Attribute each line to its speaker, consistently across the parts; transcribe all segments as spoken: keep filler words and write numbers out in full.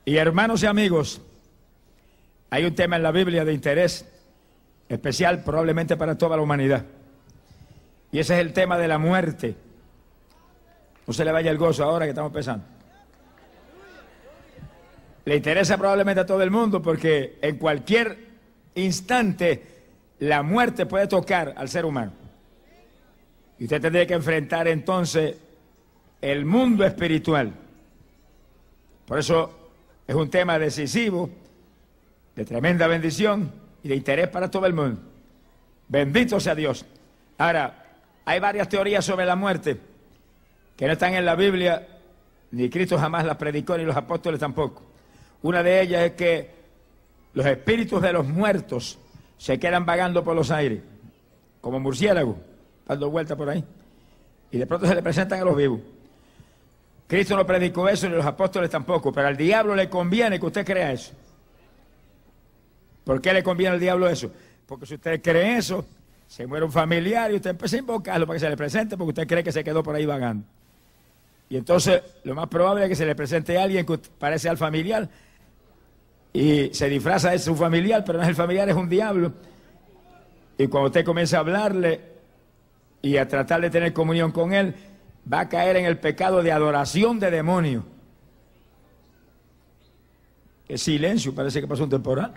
Speaker 1: Y hermanos y amigos, hay un tema en la Biblia de interés especial probablemente para toda la humanidad. Y ese es el tema de la muerte. No se le vaya el gozo ahora que estamos empezando. Le interesa probablemente a todo el mundo porque en cualquier instante la muerte puede tocar al ser humano. Y usted tendría que enfrentar entonces el mundo espiritual. Por eso es un tema decisivo, de tremenda bendición y de interés para todo el mundo. Bendito sea Dios. Ahora, hay varias teorías sobre la muerte que no están en la Biblia, ni Cristo jamás las predicó, ni los apóstoles tampoco. Una de ellas es que los espíritus de los muertos se quedan vagando por los aires, como murciélagos, dando vueltas por ahí, y de pronto se le presentan a los vivos. Cristo no predicó eso, ni los apóstoles tampoco, pero al diablo le conviene que usted crea eso. ¿Por qué le conviene al diablo eso? Porque si usted cree eso, se muere un familiar y usted empieza a invocarlo para que se le presente, porque usted cree que se quedó por ahí vagando. Y entonces lo más probable es que se le presente a alguien que parece al familiar y se disfraza de su familiar, pero no es el familiar, es un diablo. Y cuando usted comienza a hablarle y a tratar de tener comunión con él, va a caer en el pecado de adoración de demonios. Qué silencio, parece que pasó un temporal.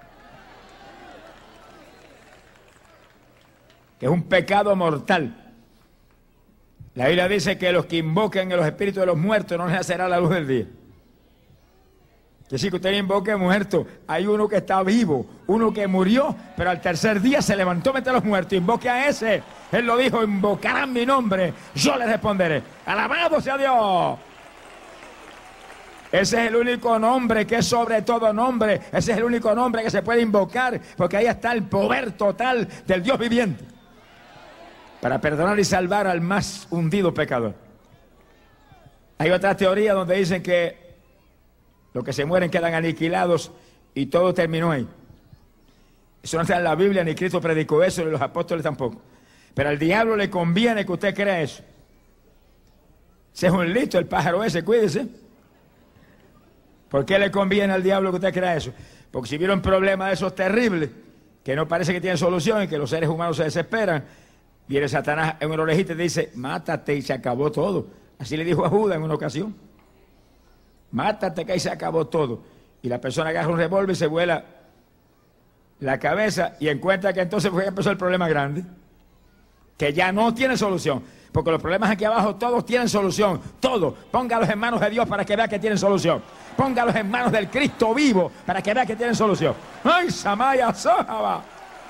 Speaker 1: Que es un pecado mortal. La Biblia dice que los que invoquen a los espíritus de los muertos no les hacerá la luz del día. Que si que usted invoque muerto, hay uno que está vivo, uno que murió, pero al tercer día se levantó entre los muertos. Invoque a ese. Él lo dijo, invocarán mi nombre, yo les responderé. Alabado sea Dios. Ese es el único nombre que es sobre todo nombre. Ese es el único nombre que se puede invocar, porque ahí está el poder total del Dios viviente para perdonar y salvar al más hundido pecador. Hay otra teoría donde dicen que los que se mueren quedan aniquilados y todo terminó ahí. Eso no está en la Biblia, ni Cristo predicó eso, ni los apóstoles tampoco. Pero al diablo le conviene que usted crea eso. Ese es un listo, el pájaro ese, cuídese. ¿Por qué le conviene al diablo que usted crea eso? Porque si viene un problema de esos terribles, que no parece que tienen solución y que los seres humanos se desesperan, viene Satanás en una orejita y te dice, mátate y se acabó todo. Así le dijo a Judas en una ocasión. Mátate que ahí se acabó todo. Y la persona agarra un revólver y se vuela la cabeza y encuentra que entonces fue que empezó el problema grande. Que ya no tiene solución. Porque los problemas aquí abajo todos tienen solución. Todos. Póngalos en manos de Dios para que vea que tienen solución. Póngalos en manos del Cristo vivo para que vea que tienen solución. ¡Ay, Samaya Sojaba!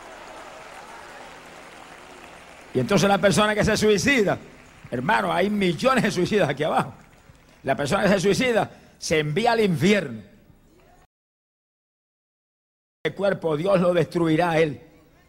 Speaker 1: Y entonces la persona que se suicida, hermano, hay millones de suicidas aquí abajo. La persona que se suicida se envía al infierno. El cuerpo Dios lo destruirá a él.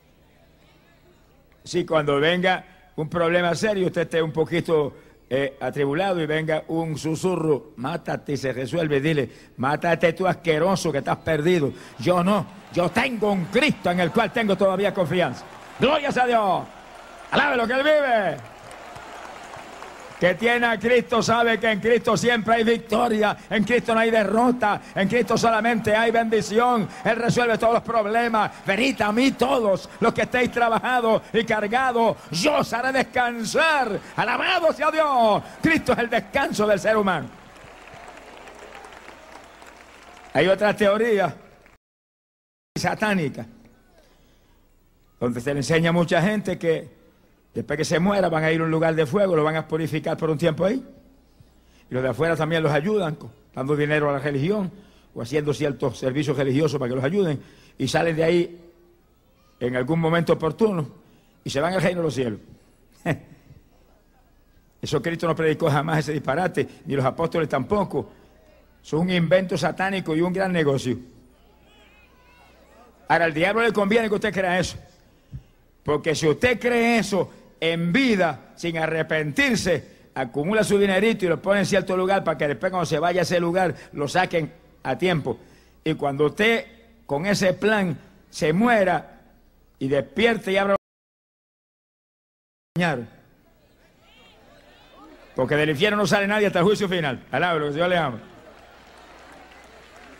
Speaker 1: Si cuando venga un problema serio, usted esté un poquito eh, atribulado y venga un susurro, mátate y se resuelve, dile, mátate tú asqueroso que estás perdido. Yo no, yo tengo un Cristo en el cual tengo todavía confianza. Glorias a Dios. Alabe lo que Él vive. Que tiene a Cristo sabe que en Cristo siempre hay victoria, en Cristo no hay derrota, en Cristo solamente hay bendición. Él resuelve todos los problemas. Venid a mí todos los que estéis trabajados y cargados, yo os haré descansar. Alabado sea Dios. Cristo es el descanso del ser humano. Hay otra teoría satánica donde se le enseña a mucha gente que después que se muera van a ir a un lugar de fuego, lo van a purificar por un tiempo ahí. Y los de afuera también los ayudan, dando dinero a la religión o haciendo ciertos servicios religiosos para que los ayuden. Y salen de ahí en algún momento oportuno y se van al reino de los cielos. Eso Cristo no predicó jamás ese disparate, ni los apóstoles tampoco. Es un invento satánico y un gran negocio. Ahora, al diablo le conviene que usted crea eso. Porque si usted cree eso en vida, sin arrepentirse, acumula su dinerito y lo pone en cierto lugar para que después cuando se vaya a ese lugar lo saquen a tiempo. Y cuando usted con ese plan se muera y despierte y abra porque del infierno no sale nadie hasta el juicio final. Alabro, que Dios le ama.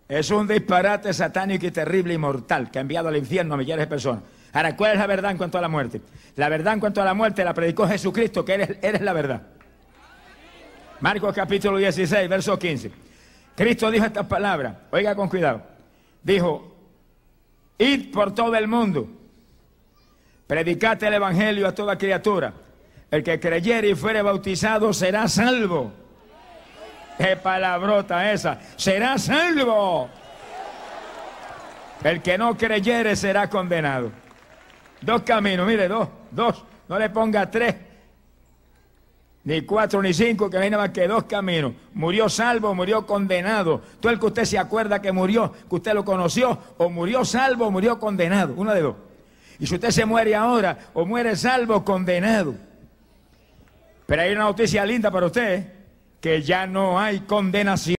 Speaker 1: Es un disparate satánico y terrible y mortal que ha enviado al infierno a millares de personas. Ahora, ¿cuál es la verdad en cuanto a la muerte? La verdad en cuanto a la muerte la predicó Jesucristo, que eres, eres la verdad. Marcos capítulo dieciséis, verso quince. Cristo dijo estas palabras, oiga con cuidado. Dijo, id por todo el mundo, predicad el evangelio a toda criatura. El que creyere y fuere bautizado será salvo. ¡Qué palabrota esa! ¡Será salvo! El que no creyere será condenado. Dos caminos, mire, dos, dos. No le ponga tres, ni cuatro, ni cinco, que no hay nada más que dos caminos. Murió salvo, murió condenado. Todo el que usted se acuerda que murió, que usted lo conoció, o murió salvo o murió condenado. Una de dos. Y si usted se muere ahora, o muere salvo o condenado. Pero hay una noticia linda para usted, ¿eh? Que ya no hay condenación.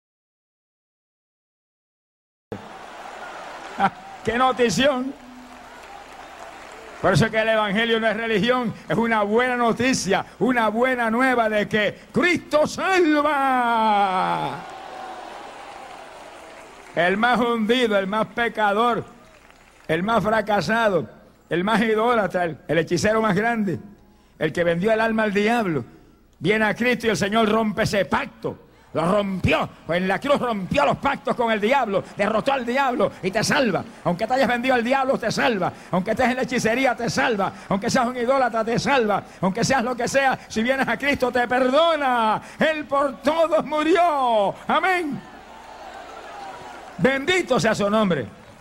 Speaker 1: ¡Qué notición! Por eso es que el evangelio no es religión, es una buena noticia, una buena nueva de que Cristo salva. El más hundido, el más pecador, el más fracasado, el más idólatra, el, el hechicero más grande, el que vendió el alma al diablo, viene a Cristo y el Señor rompe ese pacto. Lo rompió, en la cruz rompió los pactos con el diablo, derrotó al diablo y te salva. Aunque te hayas vendido al diablo, te salva. Aunque estés en la hechicería, te salva. Aunque seas un idólatra, te salva. Aunque seas lo que sea, si vienes a Cristo, te perdona. Él por todos murió. Amén. Bendito sea su nombre.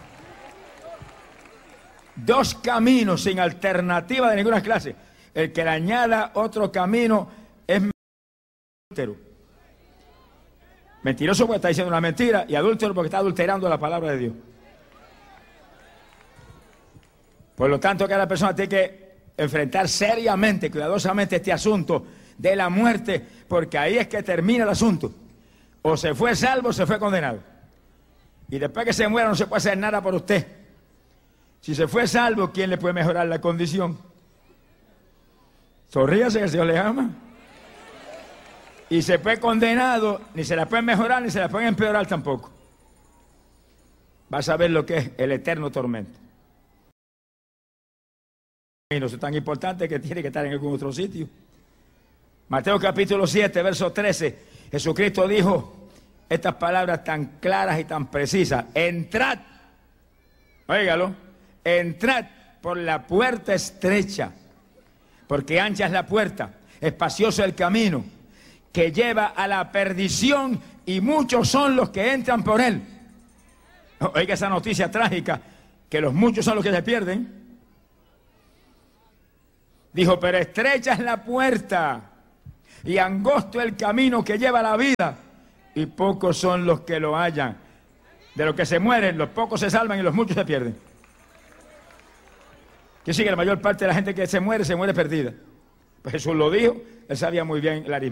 Speaker 1: Dos caminos sin alternativa de ninguna clase. El que le añada otro camino es adúltero. Mentiroso porque está diciendo una mentira y adúltero porque está adulterando la palabra de Dios. Por lo tanto, cada persona tiene que enfrentar seriamente, cuidadosamente este asunto de la muerte, porque ahí es que termina el asunto. O se fue salvo o se fue condenado. Y después que se muera no se puede hacer nada por usted. Si se fue salvo, ¿quién le puede mejorar la condición? Sonríase que el Señor le ama. Y se fue condenado, ni se la pueden mejorar, ni se la pueden empeorar tampoco. Vas a ver lo que es el eterno tormento. Y no es tan importante que tiene que estar en algún otro sitio. Mateo capítulo siete, verso trece. Jesucristo dijo estas palabras tan claras y tan precisas. Entrad, óigalo, entrad por la puerta estrecha, porque ancha es la puerta, espacioso el camino que lleva a la perdición y muchos son los que entran por él. Oiga esa noticia trágica, que los muchos son los que se pierden. Dijo, pero estrecha es la puerta y angosto el camino que lleva a la vida y pocos son los que lo hallan. De los que se mueren, los pocos se salvan y los muchos se pierden. Que sigue, la mayor parte de la gente que se muere, se muere perdida. Pues Jesús lo dijo, él sabía muy bien la aritmética.